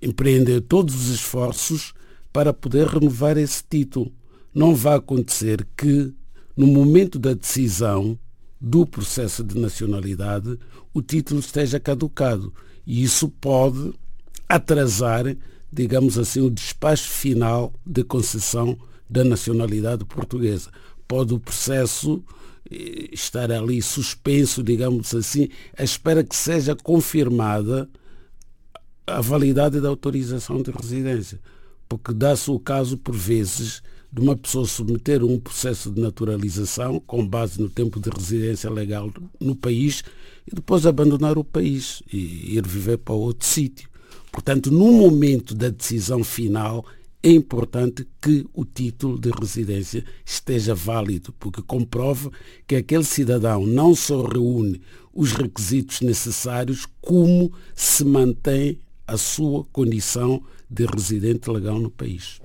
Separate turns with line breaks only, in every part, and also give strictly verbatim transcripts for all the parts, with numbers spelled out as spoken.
empreender todos os esforços para poder renovar esse título. Não vai acontecer que, no momento da decisão do processo de nacionalidade, o título esteja caducado. E isso pode atrasar, digamos assim, o despacho final de concessão da nacionalidade portuguesa. Pode o processo estar ali suspenso, digamos assim, à espera que seja confirmada a validade da autorização de residência. Porque dá-se o caso, por vezes, de uma pessoa submeter um processo de naturalização com base no tempo de residência legal no país e depois abandonar o país e ir viver para outro sítio. Portanto, no momento da decisão final, é importante que o título de residência esteja válido, porque comprova que aquele cidadão não só reúne os requisitos necessários, como se mantém a sua condição de residente legal no país.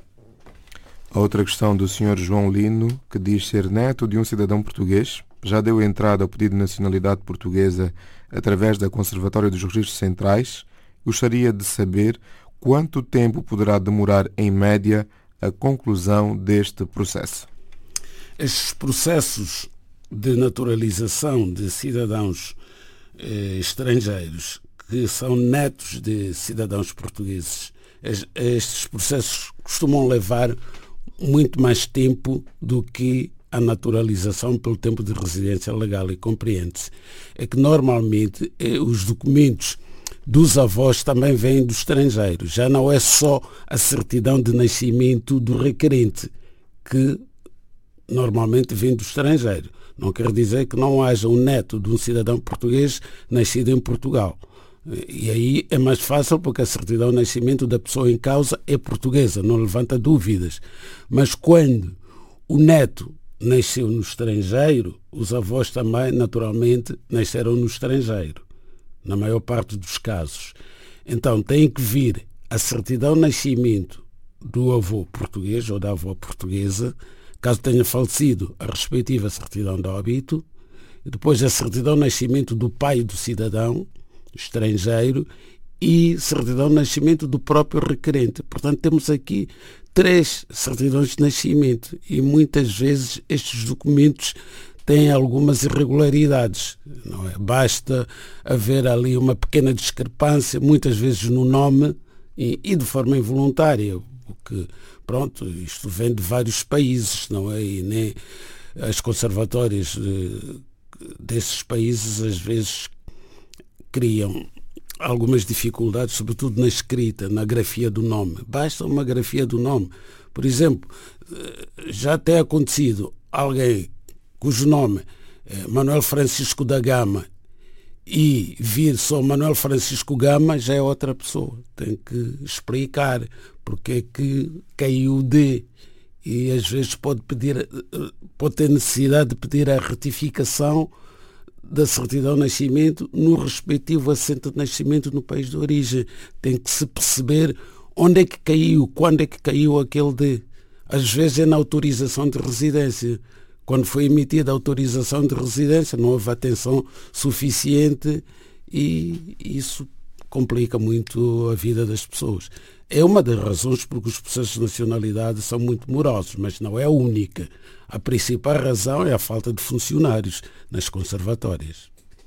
A outra questão do senhor João Lino, que diz ser neto de um cidadão português, já deu entrada ao pedido de nacionalidade portuguesa através da Conservatória dos Registros Centrais. Gostaria de saber quanto tempo poderá demorar, em média, a conclusão deste processo.
Estes processos de naturalização de cidadãos eh, estrangeiros que são netos de cidadãos portugueses, estes processos costumam levar muito mais tempo do que a naturalização pelo tempo de residência legal, e compreende-se. É que normalmente os documentos dos avós também vêm do estrangeiro. Já não é só a certidão de nascimento do requerente, que normalmente vem do estrangeiro. Não quer dizer que não haja um neto de um cidadão português nascido em Portugal. E aí é mais fácil, porque a certidão de nascimento da pessoa em causa é portuguesa, não levanta dúvidas. Mas quando o neto nasceu no estrangeiro, os avós também, naturalmente, nasceram no estrangeiro, na maior parte dos casos. Então tem que vir a certidão de nascimento do avô português ou da avó portuguesa, caso tenha falecido, a respectiva certidão de óbito, e depois a certidão de nascimento do pai do cidadão estrangeiro e certidão de nascimento do próprio requerente. Portanto, temos aqui três certidões de nascimento e muitas vezes estes documentos têm algumas irregularidades. Não é? Basta haver ali uma pequena discrepância, muitas vezes no nome e, e de forma involuntária, porque, pronto, isto vem de vários países, não é? E nem as conservatórias desses países às vezes criam algumas dificuldades, sobretudo na escrita, na grafia do nome. Basta uma grafia do nome. Por exemplo, já tem acontecido alguém cujo nome é Manuel Francisco da Gama e vir só Manuel Francisco Gama, já é outra pessoa. Tem que explicar porque é que caiu de, e às vezes pode pedir, pode ter necessidade de pedir a retificação da certidão de nascimento no respectivo assento de nascimento no país de origem. Tem que se perceber onde é que caiu, quando é que caiu aquele D. Às vezes é na autorização de residência. Quando foi emitida a autorização de residência, não houve atenção suficiente e isso complica muito a vida das pessoas. É uma das razões porque os processos de nacionalidade são muito morosos, mas não é a única. A principal razão é a falta de funcionários nas conservatórias.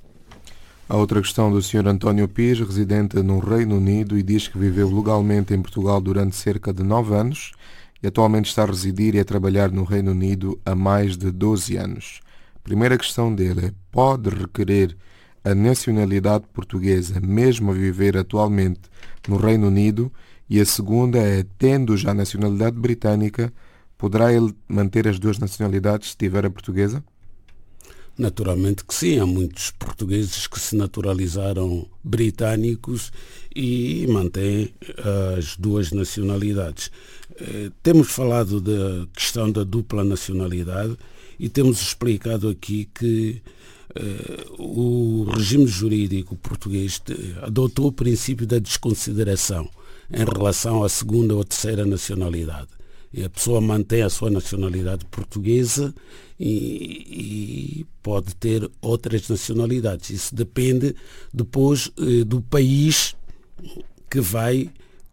A outra questão do senhor António Pires, residente no Reino Unido, e diz que viveu legalmente em Portugal durante cerca de nove anos e atualmente está a residir e a trabalhar no Reino Unido há mais de doze anos. A primeira questão dele é: pode requerer a nacionalidade portuguesa mesmo a viver atualmente no Reino Unido? E a segunda é: tendo já a nacionalidade britânica, poderá ele manter as duas nacionalidades se tiver a portuguesa?
Naturalmente que sim. Há muitos portugueses que se naturalizaram britânicos e mantêm as duas nacionalidades. Eh, temos falado da questão da dupla nacionalidade e temos explicado aqui que eh, o regime jurídico português adotou o princípio da desconsideração em relação à segunda ou terceira nacionalidade. E a pessoa mantém a sua nacionalidade portuguesa e, e pode ter outras nacionalidades. Isso depende depois eh, do país que vai